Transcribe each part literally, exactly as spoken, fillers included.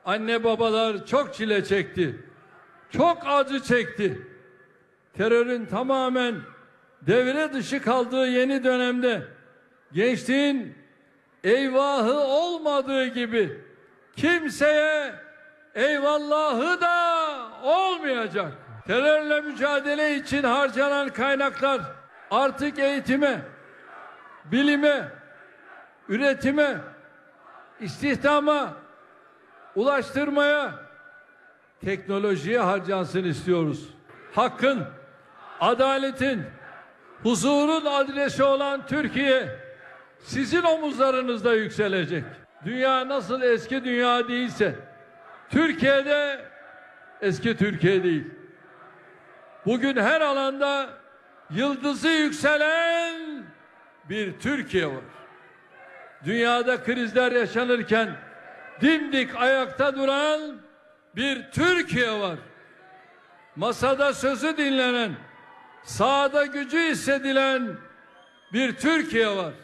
Anne babalar çok çile çekti. Çok acı çekti. Terörün tamamen devre dışı kaldığı yeni dönemde gençliğin eyvahı olmadığı gibi kimseye eyvallahı da olmayacak. Terörle mücadele için harcanan kaynaklar artık eğitime, bilime, üretime, istihdama, ulaştırmaya, teknolojiye harcansın istiyoruz. Hakkın, adaletin, huzurun adresi olan Türkiye sizin omuzlarınızda yükselecek. Dünya nasıl eski dünya değilse Türkiye'de eski Türkiye değil. Bugün her alanda yıldızı yükselen bir Türkiye var. Dünyada krizler yaşanırken dimdik ayakta duran bir Türkiye var. Masada sözü dinlenen, sahada gücü hissedilen bir Türkiye var.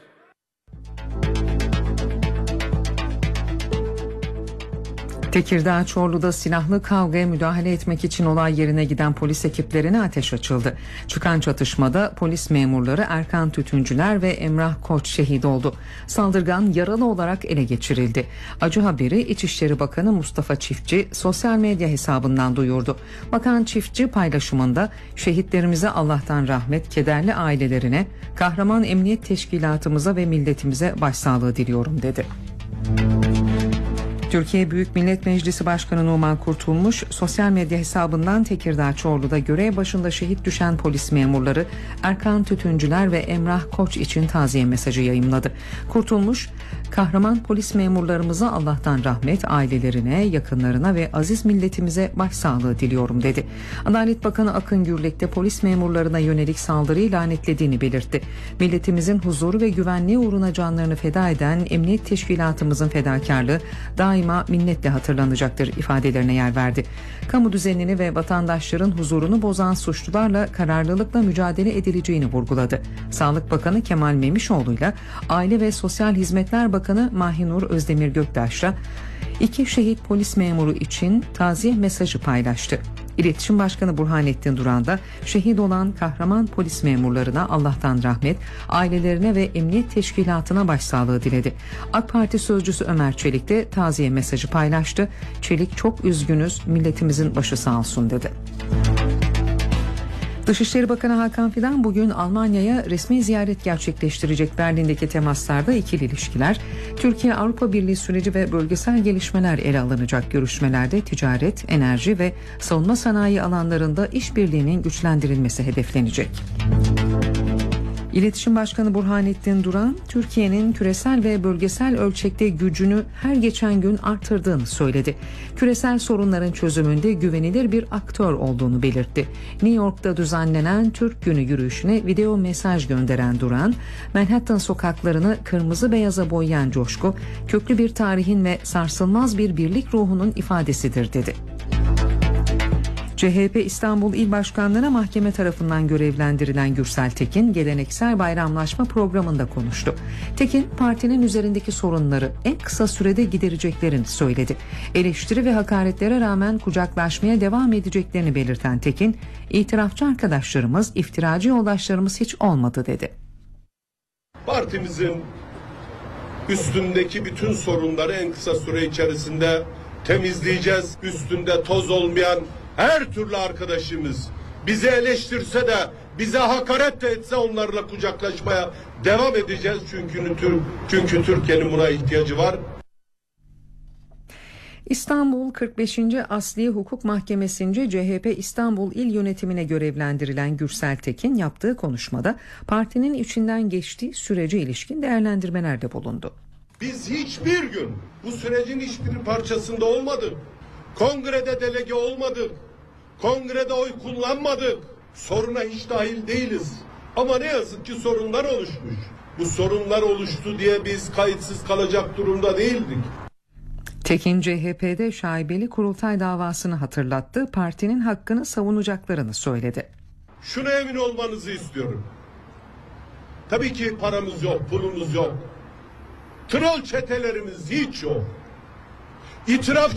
Tekirdağ Çorlu'da silahlı kavgaya müdahale etmek için olay yerine giden polis ekiplerine ateş açıldı. Çıkan çatışmada polis memurları Erkan Tütüncüler ve Emrah Koç şehit oldu. Saldırgan yaralı olarak ele geçirildi. Acı haberi İçişleri Bakanı Mustafa Çiftçi sosyal medya hesabından duyurdu. Bakan Çiftçi paylaşımında şehitlerimize Allah'tan rahmet, kederli ailelerine, kahraman emniyet teşkilatımıza ve milletimize başsağlığı diliyorum dedi. Türkiye Büyük Millet Meclisi Başkanı Numan Kurtulmuş sosyal medya hesabından Tekirdağ Çorlu'da görev başında şehit düşen polis memurları Erkan Tütüncüler ve Emrah Koç için taziye mesajı yayımladı. Kurtulmuş, kahraman polis memurlarımıza Allah'tan rahmet, ailelerine, yakınlarına ve aziz milletimize başsağlığı diliyorum dedi. Adalet Bakanı Akın Gürlek de polis memurlarına yönelik saldırıyı lanetlediğini belirtti. Milletimizin huzuru ve güvenliği uğruna canlarını feda eden emniyet teşkilatımızın fedakarlığı daima minnetle hatırlanacaktır ifadelerine yer verdi. Kamu düzenini ve vatandaşların huzurunu bozan suçlularla kararlılıkla mücadele edileceğini vurguladı. Sağlık Bakanı Kemal Memişoğlu ile Aile ve Sosyal Hizmetler Bakanı Mahinur Özdemir Göktaş'la iki şehit polis memuru için taziye mesajı paylaştı. İletişim Başkanı Burhanettin Duran da şehit olan kahraman polis memurlarına Allah'tan rahmet, ailelerine ve emniyet teşkilatına başsağlığı diledi. AK Parti sözcüsü Ömer Çelik de taziye mesajı paylaştı. Çelik, çok üzgünüz, milletimizin başı sağ olsun dedi. Dışişleri Bakanı Hakan Fidan bugün Almanya'ya resmi ziyaret gerçekleştirecek. Berlin'deki temaslarda ikili ilişkiler, Türkiye-Avrupa Birliği süreci ve bölgesel gelişmeler ele alınacak. Görüşmelerde ticaret, enerji ve savunma sanayi alanlarında işbirliğinin güçlendirilmesi hedeflenecek. İletişim Başkanı Burhanettin Duran, Türkiye'nin küresel ve bölgesel ölçekte gücünü her geçen gün artırdığını söyledi. Küresel sorunların çözümünde güvenilir bir aktör olduğunu belirtti. New York'ta düzenlenen Türk Günü yürüyüşüne video mesaj gönderen Duran, Manhattan sokaklarını kırmızı beyaza boyayan coşku, köklü bir tarihin ve sarsılmaz bir birlik ruhunun ifadesidir dedi. C H P İstanbul İl Başkanlığı'na mahkeme tarafından görevlendirilen Gürsel Tekin, geleneksel bayramlaşma programında konuştu. Tekin, partinin üzerindeki sorunları en kısa sürede gidereceklerini söyledi. Eleştiri ve hakaretlere rağmen kucaklaşmaya devam edeceklerini belirten Tekin, itirafçı arkadaşlarımız, iftiracı yoldaşlarımız hiç olmadı dedi. Partimizin üstündeki bütün sorunları en kısa süre içerisinde temizleyeceğiz. Üstünde toz olmayan her türlü arkadaşımız bizi eleştirse de, bize hakaret de etse onlarla kucaklaşmaya devam edeceğiz. Çünkü, çünkü Türkiye'nin buna ihtiyacı var. İstanbul kırk beşinci Asliye Hukuk Mahkemesi'nce C H P İstanbul İl Yönetimine görevlendirilen Gürsel Tekin yaptığı konuşmada partinin içinden geçtiği sürece ilişkin değerlendirmelerde bulundu. Biz hiçbir gün bu sürecin hiçbir parçasında olmadık. Kongrede delege olmadık. Kongrede oy kullanmadık. Soruna hiç dahil değiliz. Ama ne yazık ki sorunlar oluşmuş. Bu sorunlar oluştu diye biz kayıtsız kalacak durumda değildik. Tekin C H P'de şaibeli kurultay davasını hatırlattı. Partinin hakkını savunacaklarını söyledi. Şuna emin olmanızı istiyorum. Tabii ki paramız yok, pulumuz yok. Troll çetelerimiz hiç yok. İtiraf